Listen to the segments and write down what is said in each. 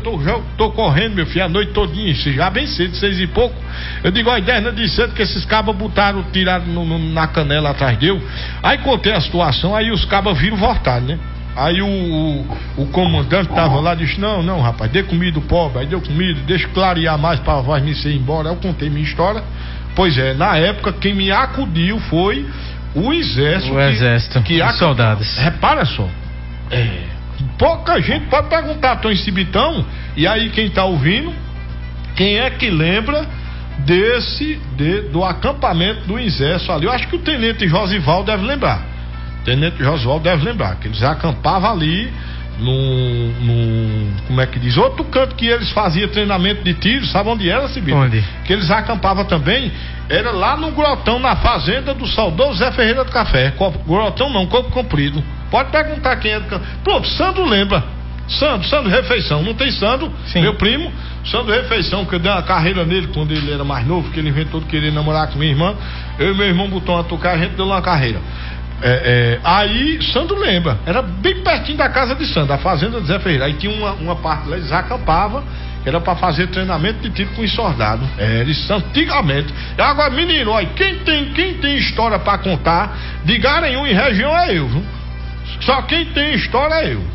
já tô correndo, meu filho, a noite todinha, já bem cedo, 6h pouco. Eu digo, ó, 10 de cedo que esses cabas tiraram na canela atrás dele. Aí contei a situação, aí os cabas viram voltar, né? Aí o comandante tava lá, disse, não, rapaz, dê comida ao pobre. Aí deu comida, deixa clarear mais pra voz me ir embora. Aí eu contei minha história. Pois é, na época quem me acudiu foi o exército. O exército, os soldados. Repara só, pouca gente pode perguntar, tô em Cibitão, e aí quem tá ouvindo, quem é que lembra do acampamento do exército ali? Eu acho que o tenente Josival deve lembrar. Que eles acampavam ali como é que diz? Outro canto que eles faziam treinamento de tiro, sabe onde era, Cibito? Onde? Que eles acampavam também, era lá no Grotão, na fazenda do saudoso Zé Ferreira do Café. Grotão não, Corpo Comprido. Pode perguntar quem é do canto. Pronto, Sandro lembra. Sandro Refeição, não tem Sandro? Sim. Meu primo, Sandro Refeição, que eu dei uma carreira nele quando ele era mais novo, que ele inventou de querer namorar com minha irmã. Eu e meu irmão botou uma tocar, a gente deu uma carreira. Aí Sandro lembra, era bem pertinho da casa de Sandro, a fazenda do Zé Ferreira. Aí tinha uma parte lá, eles acampavam, que era pra fazer treinamento de tiro com os soldados. Isso antigamente. E agora, menino, olha, quem tem história pra contar de Garanhuns e região é eu, viu? Só quem tem história é eu.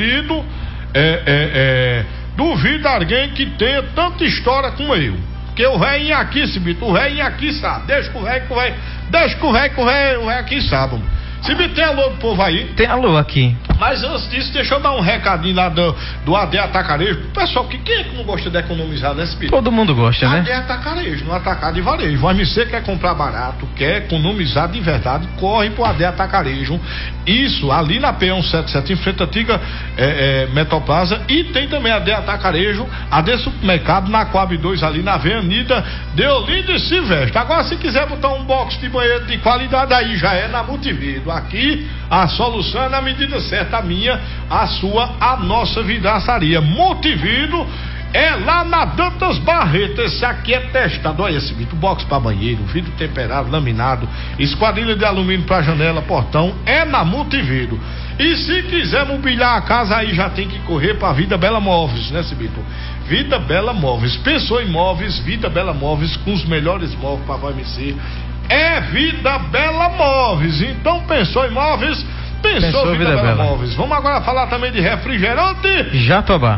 Duvido alguém que tenha tanta história como eu. Porque o velhinho aqui, Cibito, o velhinho aqui sabe. Deixa o velho aqui sabe. Cibito, tem alô do povo aí? Tem alô aqui. Mas antes disso, deixa eu dar um recadinho lá do AD Atacarejo. Pessoal, quem é que não gosta de economizar, né, Cibito? Todo mundo gosta, né? AD Atacarejo, no atacado e varejo. Você quer comprar barato, quer economizar de verdade, corre pro AD Atacarejo. Isso, ali na P177, em frente à antiga Metroplaza. E tem também AD Atacarejo, AD Supermercado, na Coab 2, ali na Avenida Deolindo e Silvestre. Agora, se quiser botar um box de banheiro de qualidade, aí já é na Multividro. Aqui, a solução é na medida certa, a minha, a sua, a nossa vidraçaria. Multividro é lá na Dantas Barreto. Esse aqui é testado. Olha esse vidro, box para banheiro, vidro temperado, laminado, esquadrilha de alumínio para janela, portão, é na Multividro. E se quiser mobiliar a casa, aí já tem que correr para Vida Bela Móveis, né, Cibito? Vida Bela Móveis. Pensou em móveis, Vida Bela Móveis, com os melhores móveis para você. É Vida Bela Móveis. Então pensou em móveis, pensou Vida Bela Móveis. Vamos agora falar também de refrigerante Jatobá.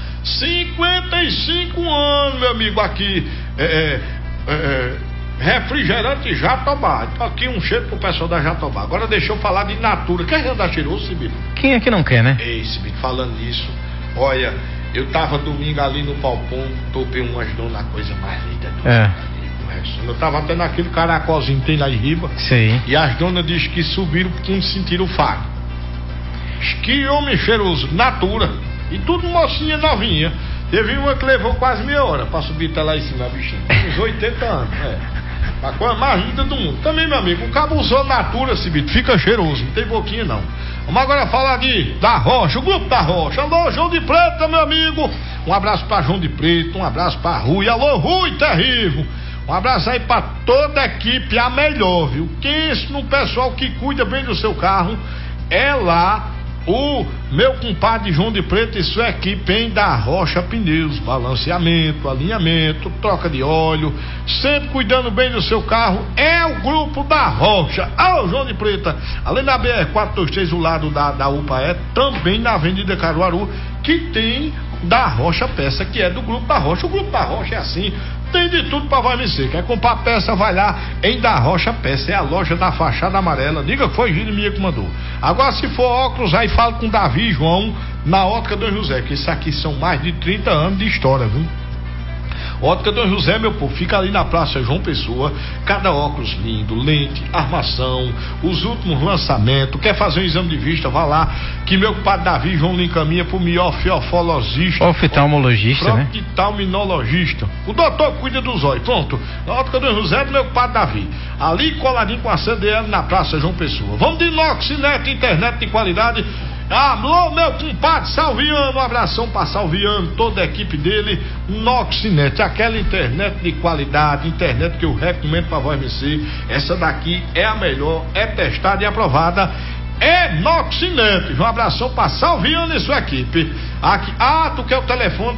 55 anos, meu amigo, aqui refrigerante Jatobá. Então aqui um cheiro pro pessoal da Jatobá. Agora deixa eu falar de Natura. Quer andar cheiroso, Cibito? Quem é que não quer, né? Ei, Cibito, falando nisso, olha, eu tava domingo ali no Palpão, topei umas donas, coisa mais linda do eu tava até naquele caracolzinho que tem lá em Riba. Sim. E as donas dizem que subiram porque sentiram o fato. Que homem cheiroso, Natura. E tudo mocinha novinha. Teve uma que levou quase meia hora pra subir até lá em cima, bichinho. Uns 80 anos, A coisa mais linda do mundo. Também, meu amigo, o cabo usou Natura, Cibito, fica cheiroso, não tem boquinha não. Vamos agora falar da Rocha, o grupo da Rocha. Alô, João de Preto, meu amigo. Um abraço pra João de Preto, um abraço pra Rui. Alô, Rui, terrível. Um abraço aí pra toda a equipe, a melhor, viu? Pense no pessoal que cuida bem do seu carro. É lá o meu compadre João de Preto e sua equipe em da Rocha Pneus, balanceamento, alinhamento, troca de óleo, sempre cuidando bem do seu carro. É o grupo da Rocha. João de Preto, além da BR-423, o lado da UPAE, também na Avenida Caruaru, que tem da Rocha Peça, que é do grupo da Rocha. O grupo da Rocha é assim, tem de tudo pra você. Quer comprar peça, vai lá em Da Rocha Peça, é a loja da fachada amarela. Diga que foi Jeremias que mandou. Agora, se for óculos, aí fala com Davi e João na Ótica Dom José, que isso aqui são mais de 30 anos de história, viu? Ótica Dom José, meu povo, fica ali na Praça João Pessoa. Cada óculos lindo, lente, armação, os últimos lançamentos. Quer fazer um exame de vista, vá lá, que meu compadre Davi João lhe encaminha pro melhor oftalmologista. Oftalmologista, né? Oftalmologista. O doutor cuida dos olhos. Pronto. Na Ótica Dom José, do meu compadre Davi. Ali coladinho com a CDL na Praça João Pessoa. Vamos de Noxinet, internet de qualidade. Alô, meu compadre Salviano, um abração pra Salviano, toda a equipe dele. Noxinet, aquela internet de qualidade, internet que eu recomendo pra você. Essa daqui é a melhor, é testada e aprovada. É Noxinet. Um abração pra Salviano e sua equipe. Aqui, tu quer o telefone